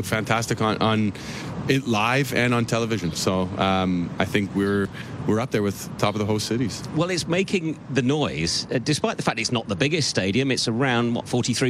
fantastic on it live and on television. So I think we're up there with top of the host cities. Well, it's making the noise, despite the fact it's not the biggest stadium. It's around,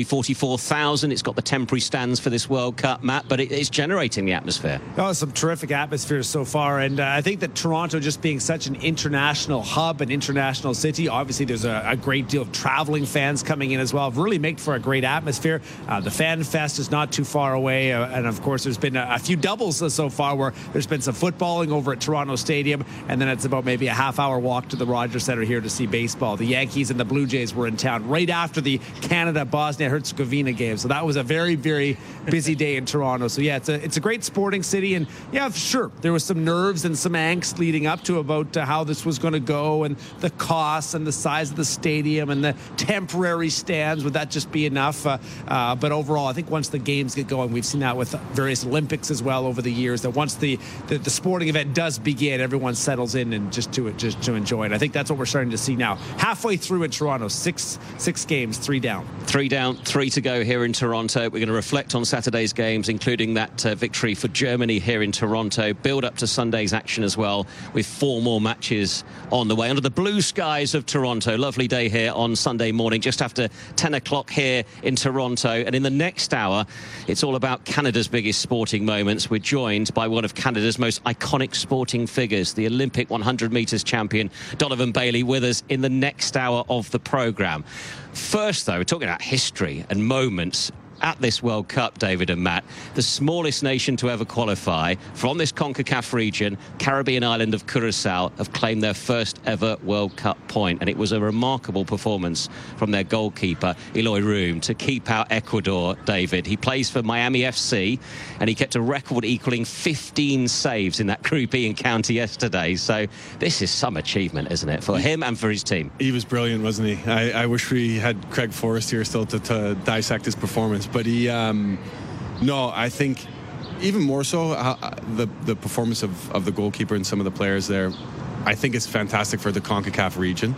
44,000. It's got the temporary stands for this World Cup, Matt, but it's generating the atmosphere. Oh, some terrific atmospheres so far. And I think that Toronto just being such an international hub, an international city, obviously there's a great deal of traveling fans coming in as well, really make for a great atmosphere. The Fan Fest is not too far away. And, of course, there's been a few doubles so far where there's been some footballing over at Toronto Stadium, and then it's about maybe a half-hour walk to the Rogers Centre here to see baseball. The Yankees and the Blue Jays were in town right after the Canada-Bosnia-Herzegovina game. So that was a very, very busy day in Toronto. So, yeah, it's a great sporting city. And, yeah, sure, there was some nerves and some angst leading up to about how this was going to go and the costs and the size of the stadium and the temporary stands. Would that just be enough? But overall, I think once the games get going, we've seen that with various Olympics as well over the years, that once the sporting event does begin, everyone settles in and just to enjoy it. I think that's what we're starting to see now. Halfway through in Toronto, six games, 3 down. 3 down, 3 to go here in Toronto. We're going to reflect on Saturday's games, including that victory for Germany here in Toronto. Build up to Sunday's action as well, with 4 more matches on the way. Under the blue skies of Toronto. Lovely day here on Sunday morning, just after 10 o'clock here in Toronto. And in the next hour, it's all about Canada's biggest sporting moments. We're joined by one of Canada's most iconic sporting figures, the Olympic 100 metres champion, Donovan Bailey, with us in the next hour of the programme. First, though, we're talking about history and moments at this World Cup, David and Matt. The smallest nation to ever qualify from this CONCACAF region, Caribbean island of Curacao, have claimed their first ever World Cup point. And it was a remarkable performance from their goalkeeper, Eloy Room, to keep out Ecuador, David. He plays for Miami FC, and he kept a record equaling 15 saves in that Group E encounter yesterday. So this is some achievement, isn't it, for him and for his team? He was brilliant, wasn't he? I wish we had Craig Forrest here still to dissect his performance. But he, I think even more so the performance of the goalkeeper and some of the players there, I think it's fantastic for the CONCACAF region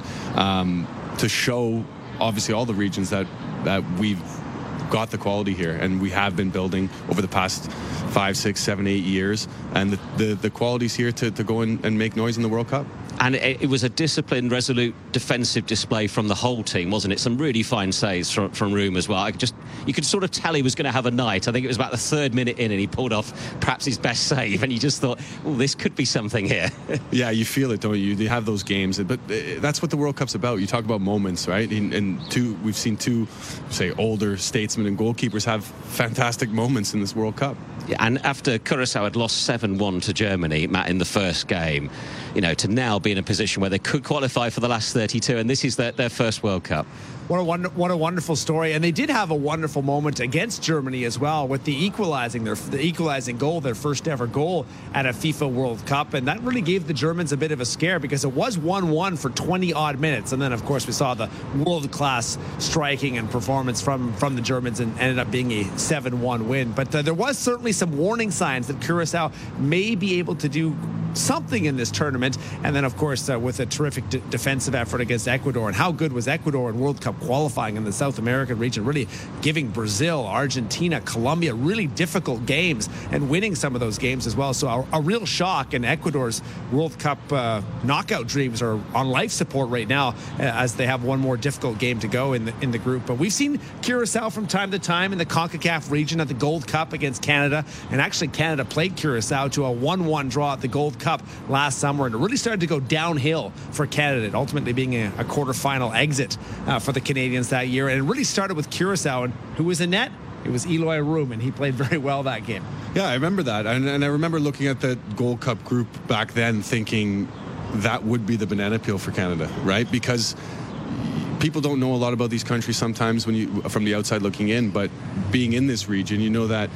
to show, obviously, all the regions that we've got the quality here, and we have been building over the past 5, 6, 7, 8 years, and the quality's here to go and make noise in the World Cup. And it was a disciplined, resolute defensive display from the whole team, wasn't it? Some really fine saves from Room as well. You could sort of tell he was going to have a night. I think it was about the 3rd minute in, and he pulled off perhaps his best save, and you just thought, oh, this could be something here. Yeah, you feel it, don't you? You have those games, but that's what the World Cup's about. You talk about moments, right? And we've seen 2, say, older statesmen and goalkeepers have fantastic moments in this World Cup. Yeah, and after Curacao had lost 7-1 to Germany, Matt, in the first game, to now be in a position where they could qualify for the last 32, and this is their first World Cup. What a wonderful story. And they did have a wonderful moment against Germany as well, with the equalizing goal, their first ever goal at a FIFA World Cup. And that really gave the Germans a bit of a scare, because it was 1-1 for 20-odd minutes. And then, of course, we saw the world-class striking and performance from the Germans, and ended up being a 7-1 win. But there was certainly some warning signs that Curacao may be able to do something in this tournament. And then, of course, with a terrific defensive effort against Ecuador. And how good was Ecuador in World Cup qualifying in the South American region, really giving Brazil, Argentina, Colombia really difficult games, and winning some of those games as well. So a real shock, and Ecuador's World Cup knockout dreams are on life support right now, as they have one more difficult game to go in the group. But we've seen Curacao from time to time in the CONCACAF region at the Gold Cup against Canada, and actually Canada played Curacao to a 1-1 draw at the Gold Cup last summer, and it really started to go downhill for Canada, ultimately being a quarterfinal exit for the Canadians that year. And it really started with Curacao, and who was in net? It was Eloy Room, and he played very well that game. Yeah, I remember that, and I remember looking at the Gold Cup group back then thinking that would be the banana peel for Canada, right? Because people don't know a lot about these countries sometimes when you from the outside looking in, but being in this region, you know that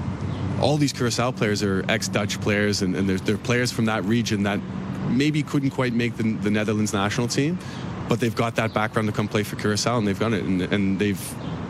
all these Curacao players are ex-Dutch players, and they're players from that region that maybe couldn't quite make the Netherlands national team, but they've got that background to come play for Curacao, and they've done it, and they've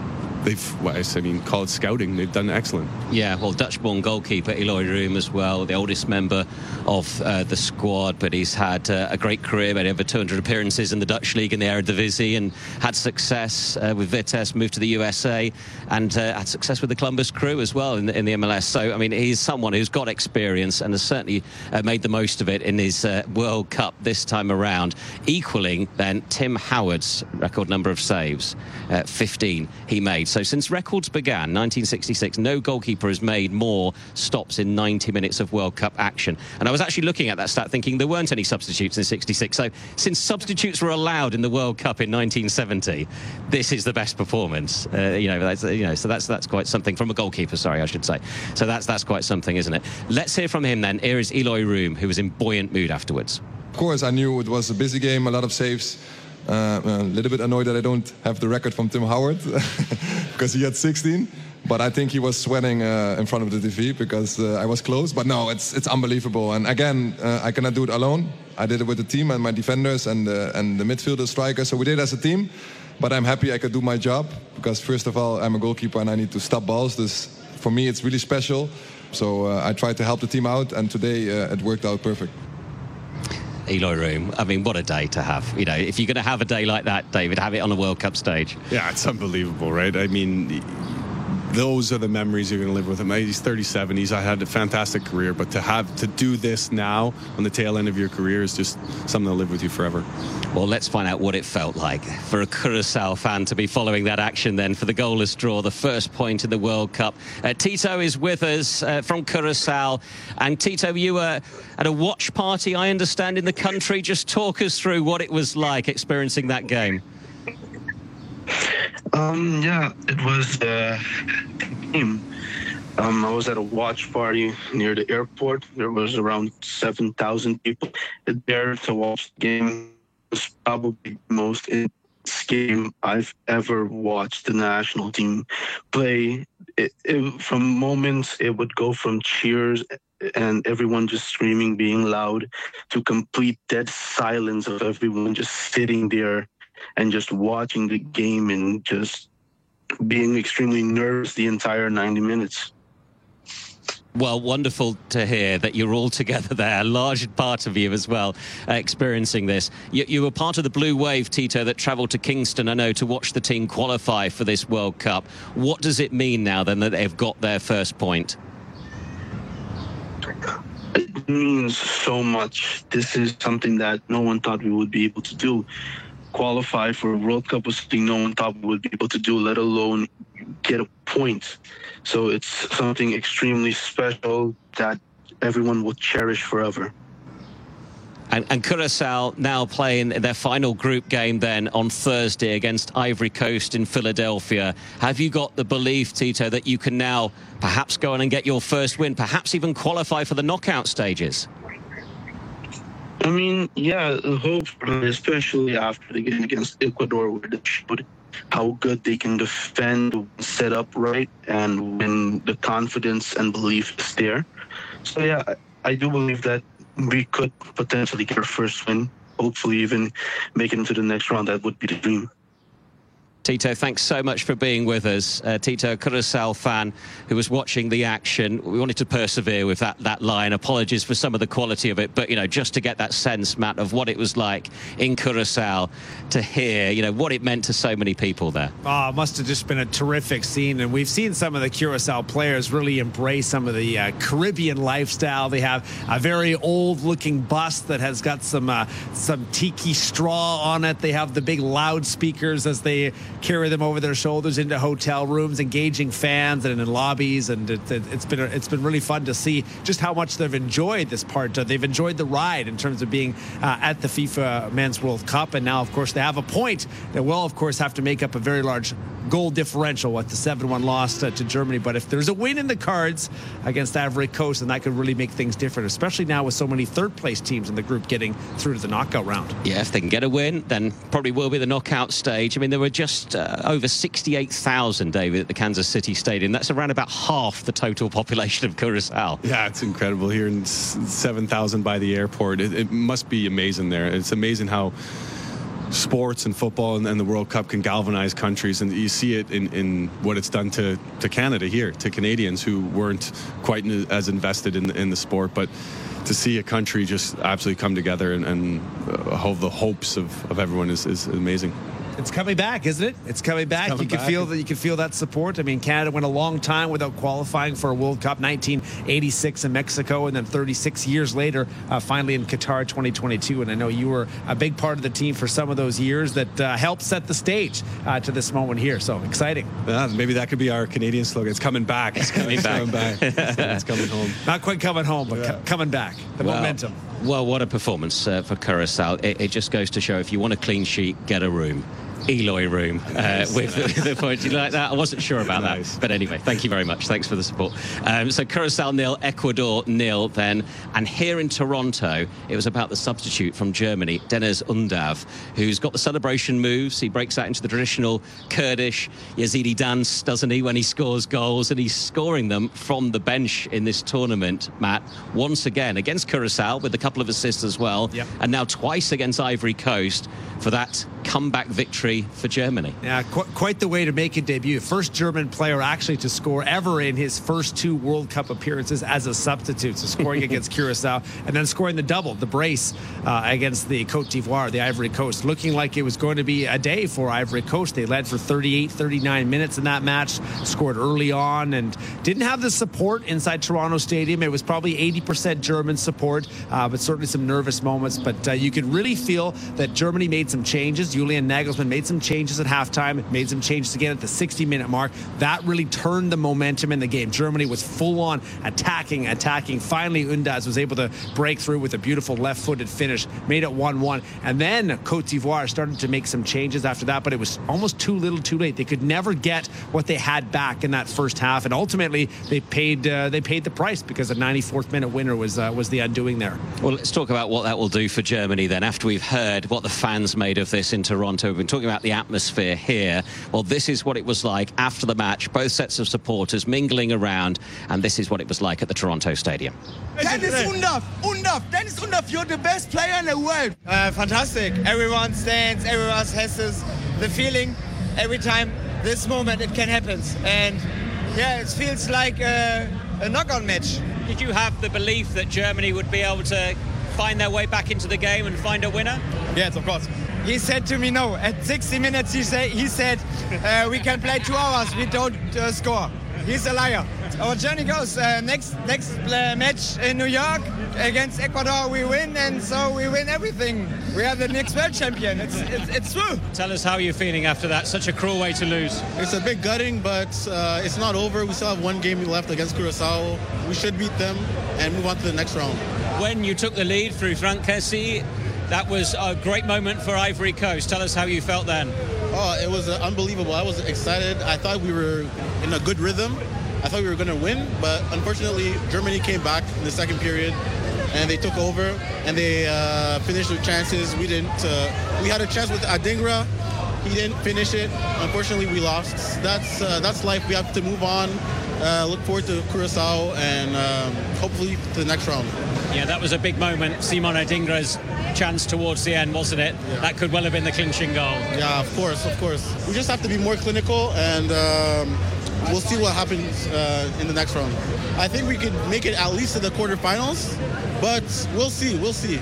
call it scouting. They've done excellent. Yeah, well, Dutch-born goalkeeper Eloy Room as well, the oldest member of the squad, but he's had a great career, made over 200 appearances in the Dutch league in the Eredivisie, and had success with Vitesse, moved to the USA, and had success with the Columbus Crew as well in the MLS. So, I mean, he's someone who's got experience and has certainly made the most of it in his World Cup this time around, equaling then Tim Howard's record number of saves, 15 he made. So since records began, 1966, no goalkeeper has made more stops in 90 minutes of World Cup action. And I was actually looking at that stat thinking there weren't any substitutes in 66. So since substitutes were allowed in the World Cup in 1970, this is the best performance. So that's quite something from a goalkeeper, I should say. So that's quite something, isn't it? Let's hear from him then. Here is Eloy Room, who was in buoyant mood afterwards. Of course, I knew it was a busy game, a lot of saves. A little bit annoyed that I don't have the record from Tim Howard because he had 16. But I think he was sweating in front of the TV because I was close. But no, it's unbelievable. And again, I cannot do it alone. I did it with the team and my defenders and the midfielder, striker. So we did it as a team. But I'm happy I could do my job because first of all, I'm a goalkeeper and I need to stop balls. This, for me, it's really special. So I tried to help the team out, and today it worked out perfect. Eloy Room, I mean, what a day to have. You know, if you're going to have a day like that, David, have it on a World Cup stage. Yeah, it's unbelievable, right? I mean, those are the memories you're going to live with him. He's 37. He's had a fantastic career, but to do this now on the tail end of your career is just something that'll live with you forever. Well, let's find out what it felt like for a Curaçao fan to be following that action then for the goalless draw, the first point in the World Cup. Tito is with us from Curaçao. And Tito, you were at a watch party, I understand, in the country. Just talk us through what it was like experiencing that game. Yeah, it was a game. I was at a watch party near the airport. There was around 7,000 people there to watch the game. It was probably the most intense game I've ever watched the national team play. From moments, it would go from cheers and everyone just screaming, being loud, to complete dead silence of everyone just sitting there and just watching the game and just being extremely nervous the entire 90 minutes. Well, wonderful to hear that you're all together there, a large part of you as well, experiencing this. You were part of the Blue Wave, Tito, that travelled to Kingston, I know, to watch the team qualify for this World Cup. What does it mean now, then, that they've got their first point? It means so much. This is something that no one thought we would be able to do. Qualify for a World Cup was something no one thought we would be able to do, let alone get a point. So it's something extremely special that everyone will cherish forever. And Curaçao now playing their final group game then on Thursday against Ivory Coast in Philadelphia. Have you got the belief, Tito, that you can now perhaps go on and get your first win, perhaps even qualify for the knockout stages? I mean, yeah, hope, especially after the game against Ecuador, where they showed how good they can defend, set up right, and when the confidence and belief is there. So, yeah, I do believe that we could potentially get our first win, hopefully even make it into the next round. That would be the dream. Tito, thanks so much for being with us. Tito, Curaçao fan who was watching the action. We wanted to persevere with that line. Apologies for some of the quality of it, but, you know, just to get that sense, Matt, of what it was like in Curaçao, to hear, you know, what it meant to so many people there. Oh, it must have just been a terrific scene. And we've seen some of the Curaçao players really embrace some of the Caribbean lifestyle. They have a very old-looking bus that has got some tiki straw on it. They have the big loudspeakers as they carry them over their shoulders into hotel rooms, engaging fans and in lobbies, and it's been really fun to see just how much they've enjoyed this part. They've enjoyed the ride in terms of being at the FIFA Men's World Cup, and now, of course, they have a point that will, of course, have to make up a very large goal differential with the 7-1 loss to Germany. But if there's a win in the cards against Ivory Coast, then that could really make things different, especially now with so many third-place teams in the group getting through to the knockout round. Yeah, if they can get a win, then probably will be the knockout stage. I mean, there were just over 68,000, David, at the Kansas City Stadium. That's around about half the total population of Curaçao. Yeah, it's incredible. Here in 7,000 by the airport. It must be amazing there. It's amazing how sports and football and the World Cup can galvanize countries, and you see it in what it's done to Canada here, to Canadians who weren't quite as invested in the sport, but to see a country just absolutely come together and hold the hopes of everyone is amazing. It's coming back, isn't it? It's coming back. You can feel that support. I mean, Canada went a long time without qualifying for a World Cup, 1986 in Mexico, and then 36 years later, finally in Qatar 2022. And I know you were a big part of the team for some of those years that helped set the stage to this moment here. So exciting. Maybe that could be our Canadian slogan. It's coming back. It's coming back. It's coming home. Not quite coming home, but coming back. The momentum. Well, what a performance for Curacao. It just goes to show, if you want a clean sheet, get a room. Eloy room with the point. You like that? I wasn't sure about that. But anyway, thank you very much. Thanks for the support. So Curacao 0, Ecuador 0 then. And here in Toronto, it was about the substitute from Germany, Deniz Undav, who's got the celebration moves. He breaks out into the traditional Kurdish Yazidi dance, doesn't he, when he scores goals? And he's scoring them from the bench in this tournament, Matt, once again against Curacao with a couple of assists as well. Yep. And now twice against Ivory Coast for that comeback victory for Germany. Yeah, quite the way to make a debut. First German player actually to score ever in his first 2 World Cup appearances as a substitute. So scoring against Curacao and then scoring the double, the brace against the Côte d'Ivoire, the Ivory Coast. Looking like it was going to be a day for Ivory Coast. They led for 38, 39 minutes in that match, scored early on and didn't have the support inside Toronto Stadium. It was probably 80% German support, but certainly some nervous moments. But you could really feel that Germany made some changes. Julian Nagelsmann made some changes at halftime, made some changes again at the 60-minute mark. That really turned the momentum in the game. Germany was full on attacking. Finally, Undaz was able to break through with a beautiful left-footed finish, made it 1-1. And then Côte d'Ivoire started to make some changes after that, but it was almost too little too late. They could never get what they had back in that first half, and ultimately they paid the price, because a 94th minute winner was the undoing there. Well, let's talk about what that will do for Germany then, after we've heard what the fans made of this in Toronto. We've been talking about the atmosphere here. Well, this is what it was like after the match. Both sets of supporters mingling around, and this is what it was like at the Toronto Stadium. Deniz Undav, you're the best player in the world. Fantastic. Everyone stands, everyone has the feeling every time this moment it can happen. And yeah, it feels like a knockout match. Did you have the belief that Germany would be able to find their way back into the game and find a winner? Yes, of course. He said to me, no. At 60 minutes, he said, we can play 2 hours, we don't score. He's a liar. Our journey goes. Next match in New York against Ecuador, we win, and so we win everything. We are the next world champion. It's true. Tell us how you're feeling after that. Such a cruel way to lose. It's a bit gutting, but it's not over. We still have 1 game left against Curacao. We should beat them and move on to the next round. When you took the lead through Franck Kessie, that was a great moment for Ivory Coast. Tell us how you felt then. Oh, it was unbelievable. I was excited. I thought we were in a good rhythm. I thought we were going to win, but unfortunately, Germany came back in the second period, and they took over, and they finished with chances. We didn't. We had a chance with Adingra. He didn't finish it. Unfortunately, we lost. That's life. We have to move on. Look forward to Curacao and hopefully to the next round. Yeah, that was a big moment. Simon Adingra's chance towards the end, wasn't it? Yeah. That could well have been the clinching goal. Yeah, of course. We just have to be more clinical, and we'll see what happens in the next round. I think we could make it at least to the quarterfinals, but we'll see.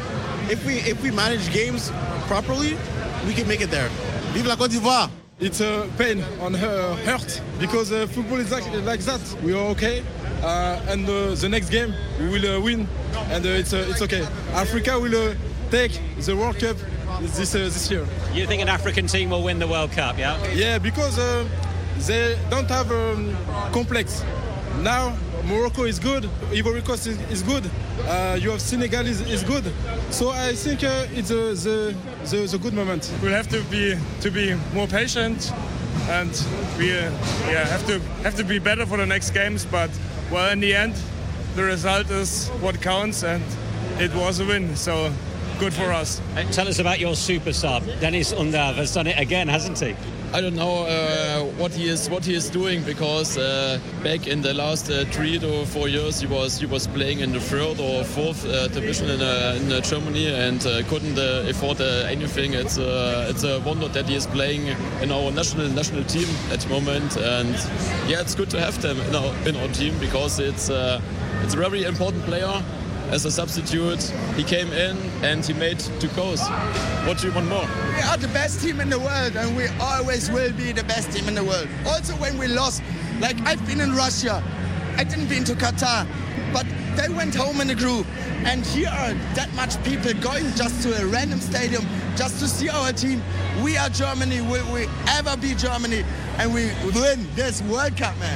If we manage games properly, we can make it there. Vive la Côte d'Ivoire! It's a pain on her hurt, because football is like that. We are okay, and the next game we will win, and it's okay. Africa will take the World Cup this year. You think an African team will win the World Cup, yeah? Yeah, because they don't have complex. Now Morocco is good, Ivory Coast is good, you have Senegal is good. So I think it's the good moment. We'll have to be more patient, and we have to be better for the next games. But well, in the end, the result is what counts, and it was a win. So good for us. Tell us about your super sub. Deniz Undav has done it again, hasn't he? I don't know what he is doing, because back in the last 3 to 4 years he was playing in the 3rd or 4th division in Germany and couldn't afford anything. It's a wonder that he is playing in our national team at the moment, and yeah, it's good to have them in our team, because it's a very important player. As a substitute, he came in and he made 2 goals. What do you want more? We are the best team in the world, and we always will be the best team in the world. Also when we lost, like I've been in Russia, I didn't been to Qatar, but they went home in a group. And here are that much people going just to a random stadium just to see our team. We are Germany, will we ever be Germany, and we win this World Cup, man.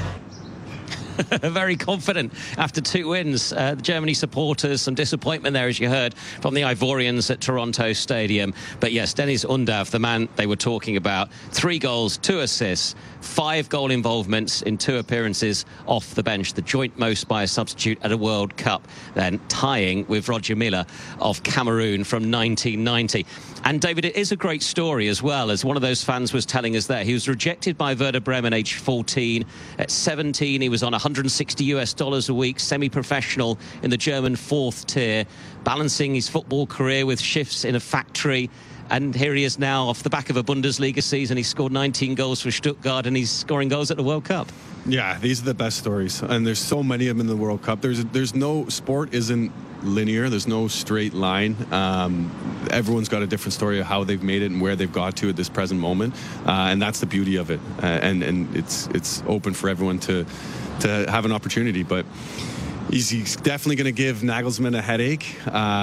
Very confident after 2 wins. The Germany supporters, some disappointment there, as you heard from the Ivorians at Toronto Stadium. But yes, Deniz Undav, the man they were talking about, 3 goals, 2 assists, 5 goal involvements in 2 appearances off the bench, the joint most by a substitute at a World Cup, then tying with Roger Milla of Cameroon from 1990. And David, it is a great story as well, as one of those fans was telling us there. He was rejected by Werder Bremen age 14. At 17, he was on $160 a week, semi-professional in the German 4th tier, balancing his football career with shifts in a factory. And here he is now off the back of a Bundesliga season. He scored 19 goals for Stuttgart, and he's scoring goals at the World Cup. Yeah, these are the best stories, and there's so many of them in the World Cup. There's no, sport isn't linear. There's no straight line. Everyone's got a different story of how they've made it and where they've got to at this present moment, and that's the beauty of it. And it's open for everyone to have an opportunity, but he's definitely going to give Nagelsmann a headache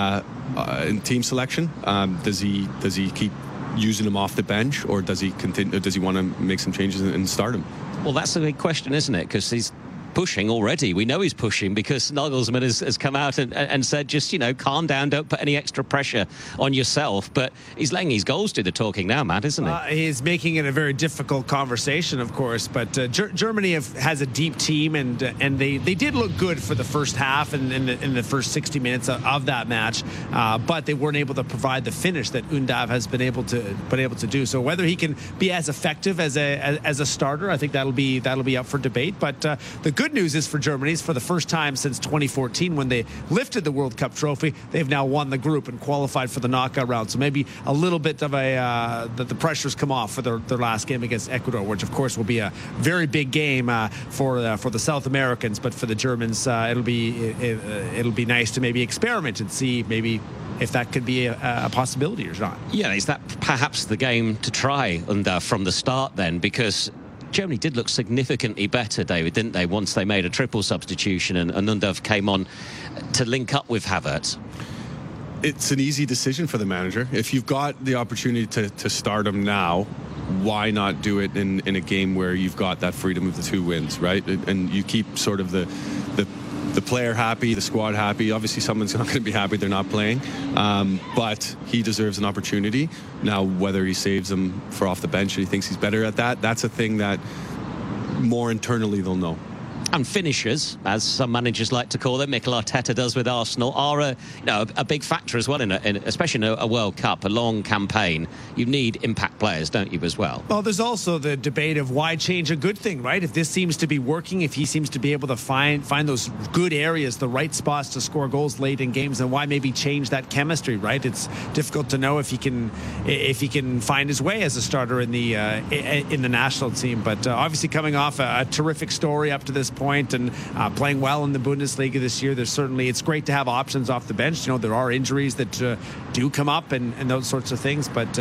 in team selection. Does he keep using him off the bench, or does he continue? Does he want to make some changes and start him? Well, that's a big question, isn't it? Because he's pushing already. We know he's pushing, because Nagelsmann has come out and said, just, calm down, don't put any extra pressure on yourself. But he's letting his goals do the talking now, Matt, isn't he? He's making it a very difficult conversation, of course. But Germany has a deep team, and they did look good for the first half and in the first 60 minutes of that match. But they weren't able to provide the finish that Undav has been able to do. So whether he can be as effective as a starter, I think that'll be up for debate. But the good news is for Germany, for the first time since 2014, when they lifted the World Cup trophy, they've now won the group and qualified for the knockout round. So maybe a little bit of that the pressure's come off for their last game against Ecuador, which of course will be a very big game for the South Americans. But for the Germans, it'll be nice to maybe experiment and see maybe if that could be a possibility or not. Yeah, is that perhaps the game to try from the start then? Because Germany did look significantly better, David, didn't they, once they made a triple substitution and Undav came on to link up with Havertz? It's an easy decision for the manager. If you've got the opportunity to start him now, why not do it in a game where you've got that freedom of the 2 wins, right? And you keep sort of the player happy, the squad happy. Obviously, someone's not going to be happy they're not playing, but he deserves an opportunity. Now, whether he saves them for off the bench and he thinks he's better at that, that's a thing that more internally they'll know. And finishers, as some managers like to call them, Mikel Arteta does with Arsenal, are a big factor as well, especially in a World Cup, a long campaign. You need impact players, don't you, as well? Well, there's also the debate of why change a good thing, right? If this seems to be working, if he seems to be able to find those good areas, the right spots to score goals late in games, then why maybe change that chemistry, right? It's difficult to know if he can find his way as a starter in the national team. But obviously, coming off a terrific story up to this point and playing well in the Bundesliga this year, it's great to have options off the bench. There are injuries that do come up and those sorts of things, but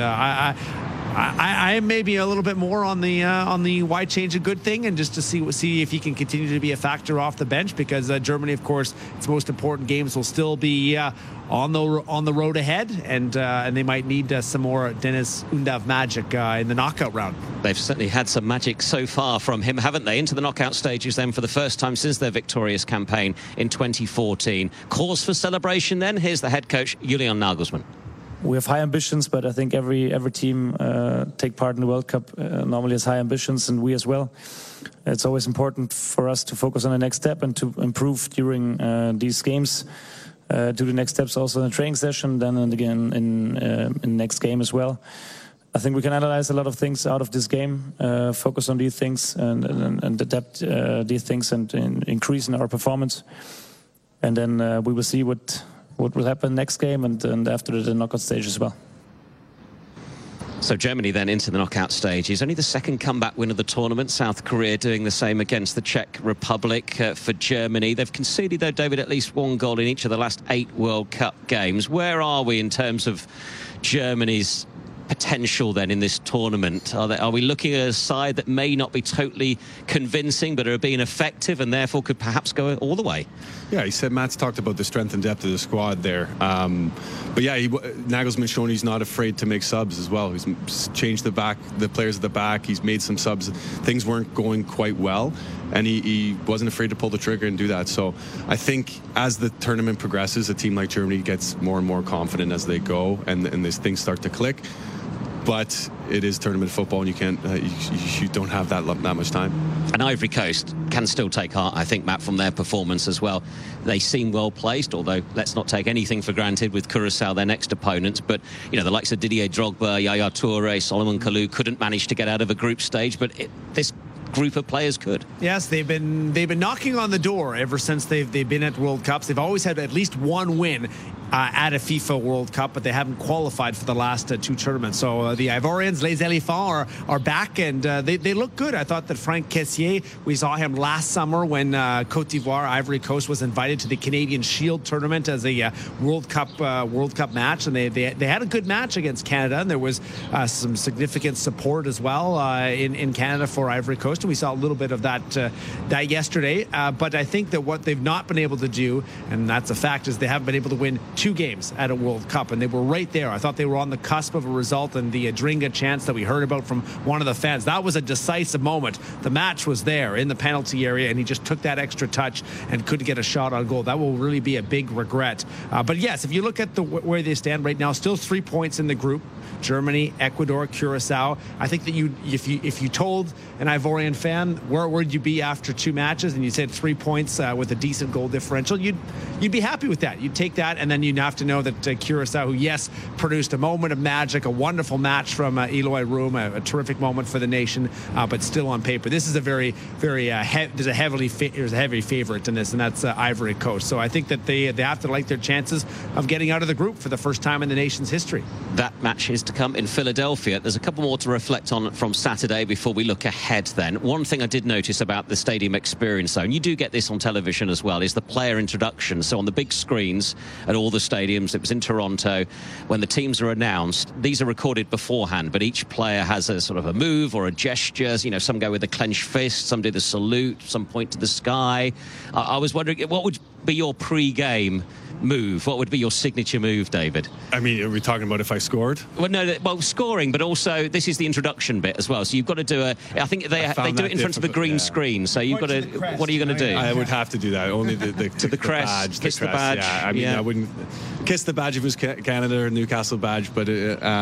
I may be a little bit more on the why change a good thing, and just to see if he can continue to be a factor off the bench, because Germany, of course, its most important games will still be on the road ahead, and they might need some more Deniz Undav magic in the knockout round. They've certainly had some magic so far from him, haven't they? Into the knockout stages then for the first time since their victorious campaign in 2014. Cause for celebration then? Here's the head coach, Julian Nagelsmann. We have high ambitions, but I think every team take part in the World Cup normally has high ambitions, and we as well. It's always important for us to focus on the next step and to improve during these games. Do the next steps also in the training session, then and again in next game as well. I think we can analyze a lot of things out of this game, focus on these things and adapt these things and increase in our performance. And then we will see what will happen next game and after the knockout stage as well. So Germany then into the knockout stages. Only the second comeback win of the tournament. South Korea doing the same against the Czech Republic for Germany. They've conceded, though, David, at least one goal in each of the last 8 World Cup games. Where are we in terms of Germany's potential then in this tournament? Are we looking at a side that may not be totally convincing but are being effective and therefore could perhaps go all the way? Yeah, he said Matt's talked about the strength and depth of the squad there. But yeah, Nagelsmann's shown he's not afraid to make subs as well. He's changed the players at the back. He's made some subs. Things weren't going quite well, and he wasn't afraid to pull the trigger and do that. So I think as the tournament progresses, a team like Germany gets more and more confident as they go, and these things start to click. But it is tournament football, and you can't, you don't have that much time. And Ivory Coast can still take heart, I think, Matt, from their performance as well. They seem well placed, although let's not take anything for granted with Curacao, their next opponents. But you know, the likes of Didier Drogba, Yaya Toure, Solomon Kalou couldn't manage to get out of a group stage, but this group of players could. Yes, they've been knocking on the door ever since they've been at World Cups. They've always had at least one win at a FIFA World Cup, but they haven't qualified for the last 2 tournaments. So the Ivorians, Les Éléphants, are back, and they look good. I thought that Franck Kessié, we saw him last summer when Côte d'Ivoire, Ivory Coast, was invited to the Canadian Shield tournament as a World Cup match, and they had a good match against Canada, and there was some significant support as well in Canada for Ivory Coast, and we saw a little bit of that yesterday. But I think that what they've not been able to do, and that's a fact, is they haven't been able to win 2 games at a World Cup, and they were right there. I thought they were on the cusp of a result, and the Adringa chance that we heard about from one of the fans, that was a decisive moment. The match was there in the penalty area, and he just took that extra touch and couldn't get a shot on goal. That will really be a big regret. But yes, if you look at where they stand right now, still 3 points in the group. Germany, Ecuador, Curacao. I think that if you told an Ivorian fan where would you be after 2 matches, and you said 3 points with a decent goal differential, you'd be happy with that. You'd take that, and then you'd have to know that Curacao, who yes produced a moment of magic, a wonderful match from Eloy Room, a terrific moment for the nation, but still on paper, this is a very there's a heavy favorite in this, and that's Ivory Coast. So I think that they have to like their chances of getting out of the group for the first time in the nation's history. That match is to come in Philadelphia. There's a couple more to reflect on from Saturday before we look ahead then. One thing I did notice about the stadium experience, though, and you do get this on television as well, is the player introduction. So on the big screens at all the stadiums, it was in Toronto, when the teams are announced, these are recorded beforehand, but each player has a sort of a move or a gesture. You know, some go with a clenched fist, some do the salute, some point to the sky. I was wondering, what would be your pre-game move? What would be your signature move, David? I mean, are we talking about if I scored? Well, no, scoring, but also this is the introduction bit as well. So you've got to do I think they do it in front of a green screen. So you've got to. What are you going to do? I would have to do that. Only the crest, badge, kiss the badge. Yeah, I mean, I wouldn't kiss the badge if it was Canada or Newcastle badge, but.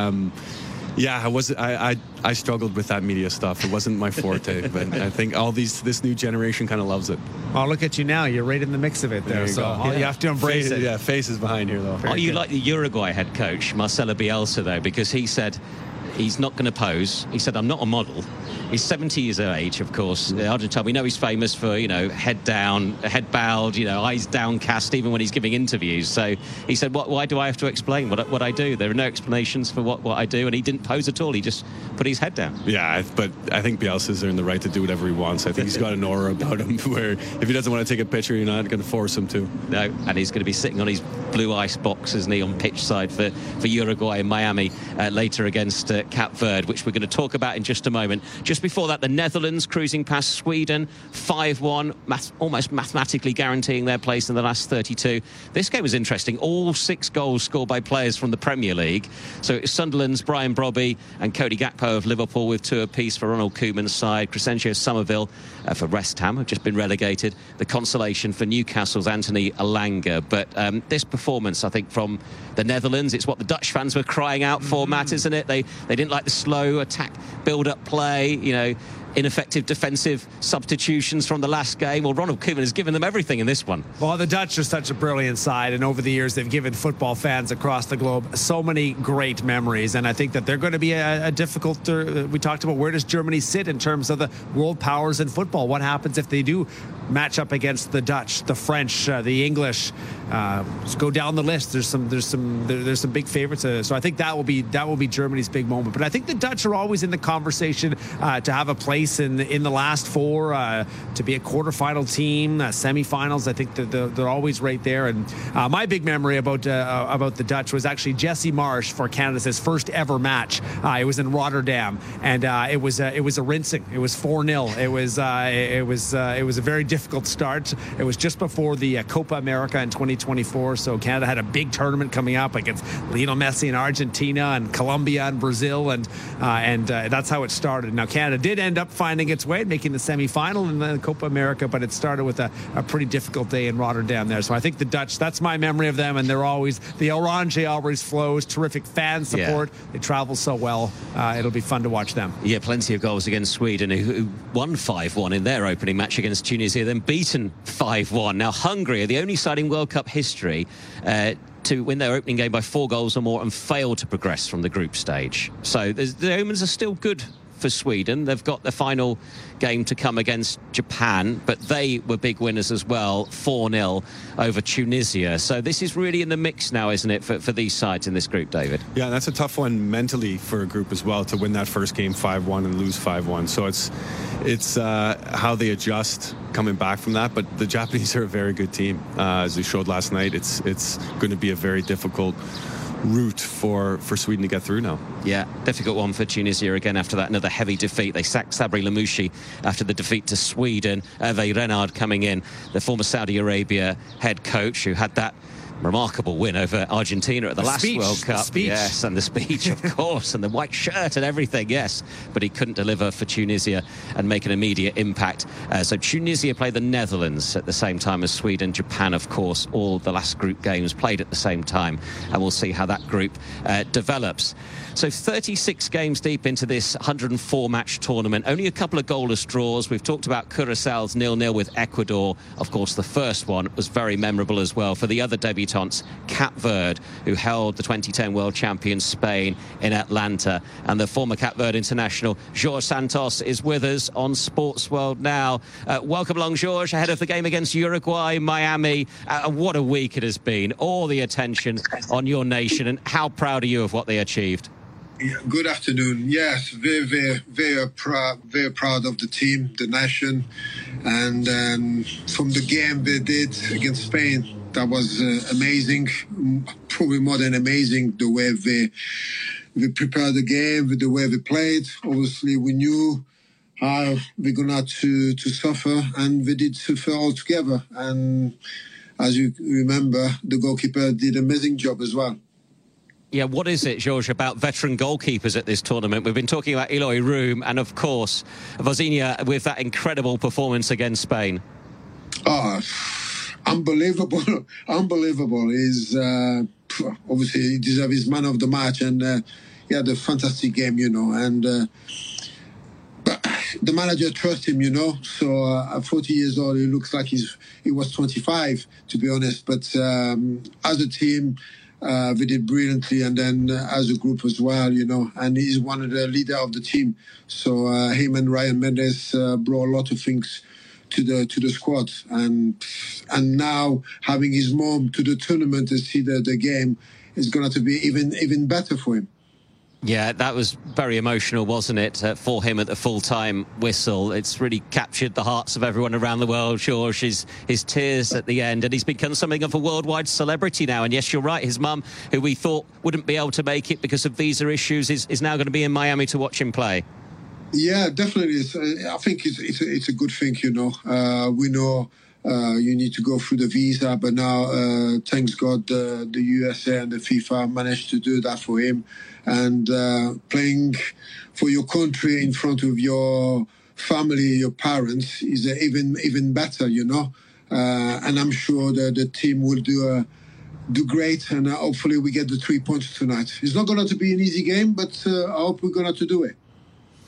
Yeah, I struggled with that media stuff. It wasn't my forte, but I think this new generation kind of loves it. Oh, look at you now. You're right in the mix of it there. So you have to embrace it. Yeah, face is behind here, though. You like the Uruguay head coach, Marcelo Bielsa, though, because he said he's not going to pose. He said, I'm not a model. He's 70 years of age, of course. Argentina, we know he's famous for, head down, head bowed, eyes downcast, even when he's giving interviews. So he said, why do I have to explain what I do? There are no explanations for what I do. And he didn't pose at all. He just put his head down. Yeah, but I think Bielsa's earned the right to do whatever he wants. I think he's got an aura about him where if he doesn't want to take a picture, you're not going to force him to. No, and he's going to be sitting on his blue ice box, isn't he, on pitch side for Uruguay in Miami later against Cape Verde, which we're going to talk about in just a moment. Just before that, the Netherlands cruising past Sweden 5-1, almost mathematically guaranteeing their place in the last 32. This game was interesting. All 6 goals scored by players from the Premier League. So it was Sunderland's Brian Brobby and Cody Gakpo of Liverpool with 2 apiece for Ronald Koeman's side. Crescencio Somerville for West Ham have just been relegated. The consolation for Newcastle's Anthony Elanga. But this performance, I think, from the Netherlands, it's what the Dutch fans were crying out for, Matt, isn't it? They didn't like the slow attack, build-up play, ineffective defensive substitutions from the last game. Well, Ronald Koeman has given them everything in this one. Well, the Dutch are such a brilliant side, and over the years they've given football fans across the globe so many great memories, and I think that they're going to be a difficult... we talked about where does Germany sit in terms of the world powers in football. What happens if they do match up against the Dutch, the French, the English? Just go down the list. There's some big favorites. So I think that will be Germany's big moment. But I think the Dutch are always in the conversation to have a place in the last four, to be a quarterfinal team, semifinals. I think that they're always right there. And my big memory about the Dutch was actually Jesse Marsch for Canada's first ever match. It was in Rotterdam, and it was a rinsing. It was 4-0. It was a very difficult start. It was just before the Copa America in 2024, so Canada had a big tournament coming up against Lionel Messi in Argentina and Colombia and Brazil, and that's how it started. Now Canada did end up finding its way, making the semi-final in the Copa America, but it started with a pretty difficult day in Rotterdam there. So I think the Dutch, that's my memory of them, and they're always, the Orange always flows, terrific fan support. Yeah. They travel so well. It'll be fun to watch them. Yeah, plenty of goals against Sweden, who won 5-1 in their opening match against Tunisia, then beaten 5-1. Now Hungary are the only side in World Cup history to win their opening game by 4 goals or more and fail to progress from the group stage. So the omens are still good for Sweden. They've got the final game to come against Japan, but they were big winners as well, 4-0 over Tunisia. So this is really in the mix now, isn't it, for these sides in this group, David? Yeah, that's a tough one mentally for a group as well, to win that first game 5-1 and lose 5-1. So it's how they adjust coming back from that. But the Japanese are a very good team. As we showed last night, it's going to be a very difficult route for Sweden to get through now. Yeah, difficult one for Tunisia again after that, another heavy defeat. They sacked Sabri Lamouchi after the defeat to Sweden. Hervé Renard coming in, the former Saudi Arabia head coach, who had that remarkable win over Argentina at the last World Cup. Yes, and the speech, of course, and the white shirt and everything, yes. But he couldn't deliver for Tunisia and make an immediate impact. So Tunisia play the Netherlands at the same time as Sweden. Japan, of course, all the last group games played at the same time. And we'll see how that group develops. So 36 games deep into this 104-match tournament. Only a couple of goalless draws. We've talked about Curaçao's 0-0 with Ecuador. Of course, the first one was very memorable as well for the other debutants, Cape Verde, who held the 2010 world champion Spain in Atlanta. And the former Cape Verde international, Jorge Santos, is with us on Sports World now. Welcome along, Jorge, ahead of the game against Uruguay, Miami. What a week it has been. All the attention on your nation, and how proud are you of what they achieved? Good afternoon. Yes, very proud of the team, the nation, and from the game they did against Spain, that was amazing. Probably more than amazing, the way they prepared the game, the way they played. Obviously, we knew how we're gonna to suffer, and they did suffer all together. And as you remember, the goalkeeper did an amazing job as well. Yeah, what is it, George, about veteran goalkeepers at this tournament? We've been talking about Eloy Room and, of course, Vozinha with that incredible performance against Spain. Oh, unbelievable. Unbelievable. He's obviously he deserves his man of the match, and he had a fantastic game, you know. And but the manager trusts him, you know. So at 40 years old, he looks like he was 25, to be honest. But as a team, they did brilliantly, and then as a group as well, you know. And he's one of the leader of the team. So him and Ryan Mendes brought a lot of things to the squad, and now having his mom to the tournament to see the game is going to be even better for him. Yeah, that was very emotional, wasn't it, for him at the full-time whistle. It's really captured the hearts of everyone around the world, George, his tears at the end. And he's become something of a worldwide celebrity now. And yes, you're right, his mum, who we thought wouldn't be able to make it because of visa issues, is now going to be in Miami to watch him play. Yeah, definitely. I think it's a good thing, you know. We know you need to go through the visa, but now, thanks God, the USA and the FIFA managed to do that for him. And playing for your country in front of your family, your parents, is even better, you know. And I'm sure that the team will do great, and hopefully we get the 3 points tonight. It's not going to be an easy game, but I hope we're going to do it.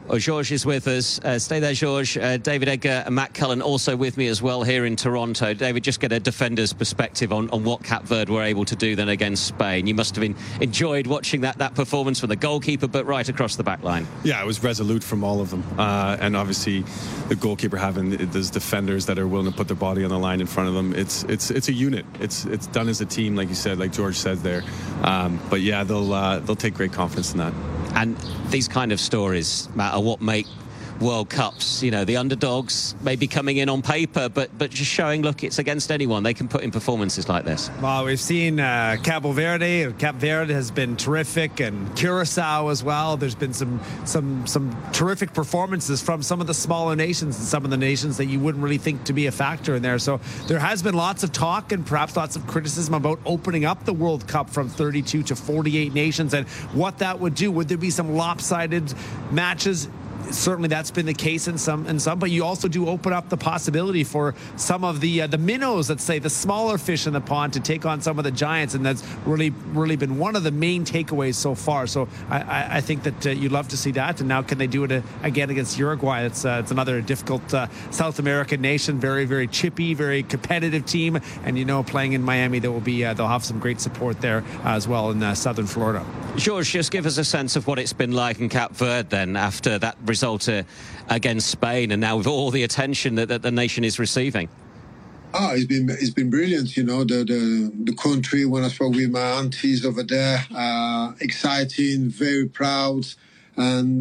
Well, George is with us. Stay there, George. David Edgar and Matt Cullen also with me as well here in Toronto. David, just get a defender's perspective on what Cape Verde were able to do then against Spain. You must have enjoyed watching that performance from the goalkeeper, but right across the back line. Yeah, it was resolute from all of them. And obviously, the goalkeeper having those defenders that are willing to put their body on the line in front of them. It's a unit. It's done as a team, like you said, like George said there. But yeah, they'll take great confidence in that. And these kind of stories, Matt, are what make World Cups, you know, the underdogs maybe coming in on paper, but just showing, look, it's against anyone. They can put in performances like this. Well, we've seen Cape Verde. Cape Verde has been terrific, and Curacao as well. There's been some terrific performances from some of the smaller nations and some of the nations that you wouldn't really think to be a factor in there. So there has been lots of talk and perhaps lots of criticism about opening up the World Cup from 32 to 48 nations and what that would do. Would there be some lopsided matches? Certainly that's been the case in some, but you also do open up the possibility for some of the minnows, let's say the smaller fish in the pond, to take on some of the giants, and that's really been one of the main takeaways so far. So I think that you'd love to see that, and now can they do it again against Uruguay? It's another difficult South American nation, very, very chippy, very competitive team, and you know, playing in Miami, there will be they'll have some great support there as well in southern Florida. George, just give us a sense of what it's been like in Cape Verde then after that result against Spain, and now with all the attention that the nation is receiving. It's been brilliant. You know, the country, when I spoke with my aunties over there, exciting, very proud, and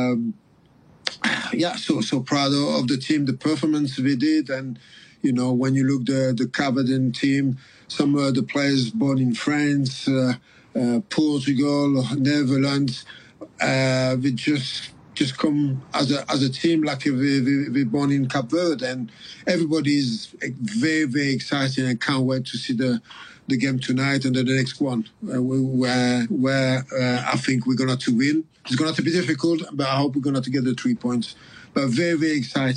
so proud of the team, the performance we did. And you know, when you look the Cape Verdean team, some of the players born in France, Portugal, Netherlands, we just come as a team, like we're born in Cape Verde, and everybody is very, very excited and can't wait to see the game tonight and the next one, where I think we're going to win. It's going to be difficult, but I hope we're going to get the 3 points. But very, very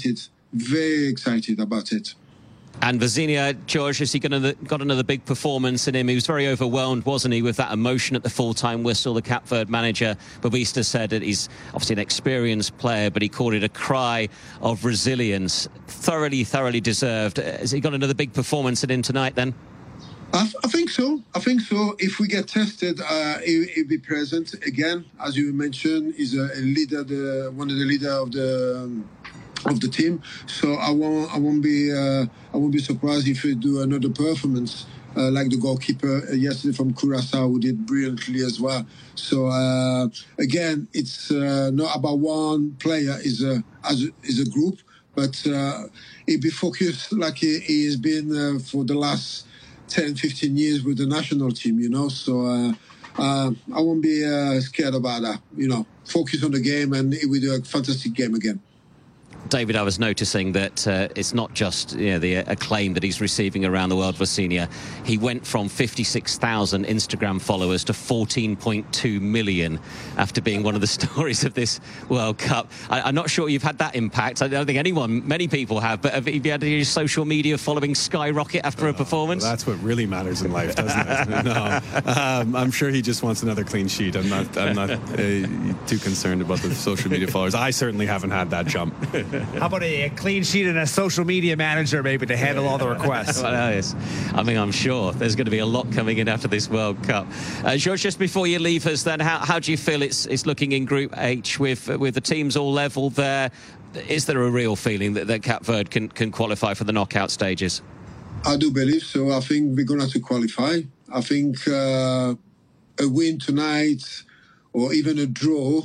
excited about it. And Vizinha, George, has he got another big performance in him? He was very overwhelmed, wasn't he, with that emotion at the full-time whistle. The Cape Verde manager, Baptista, said that he's obviously an experienced player, but he called it a cry of resilience. Thoroughly deserved. Has he got another big performance in him tonight, then? I think so. If we get tested, he'll be present again. As you mentioned, he's a leader, one of the leaders of the team. So I won't be surprised if we do another performance like the goalkeeper yesterday from Curacao, who did brilliantly as well. So again, it's not about one player; is a group, but he'll be focused like he has been for the last 10-15 years with the national team. You know, so I won't be scared about that. You know, focus on the game, and he will do a fantastic game again. David, I was noticing that it's not just the acclaim that he's receiving around the world, Vizinha. He went from 56,000 Instagram followers to 14.2 million after being one of the stories of this World Cup. I'm not sure you've had that impact. I don't think many people have, but have you had your social media following skyrocket after a performance? Well, that's what really matters in life, doesn't it? No, I'm sure he just wants another clean sheet. I'm not too concerned about the social media followers. I certainly haven't had that jump. How about a clean sheet and a social media manager maybe to handle all the requests? Well, yes. I mean, I'm sure there's going to be a lot coming in after this World Cup. George, just before you leave us then, how do you feel it's looking in Group H with the teams all level there? Is there a real feeling that Cape Verde can qualify for the knockout stages? I do believe so. I think we're going to have to qualify. I think a win tonight or even a draw,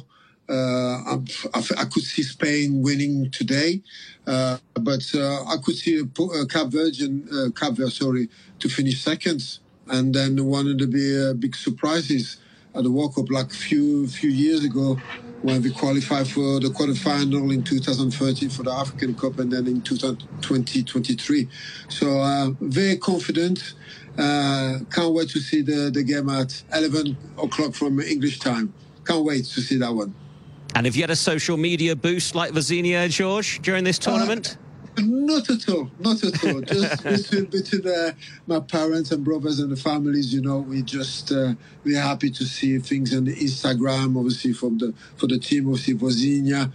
I could see Spain winning today, but I could see Cape Verde to finish second, and then one of the big surprises at the World Cup, like a few years ago, when we qualified for the quarterfinal in 2013 for the African Cup, and then in 2023. So very confident. Can't wait to see the game at 11 o'clock from English time. Can't wait to see that one. And have you had a social media boost like Vizinha, George, during this tournament? Not at all. Just between my parents and brothers and the families, we just we're happy to see things on the Instagram, obviously for the team, obviously Vozinha.